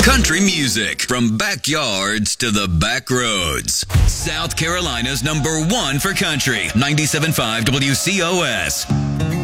Country music from backyards to the back roads. South Carolina's #1 for country. 97.5 WCOS.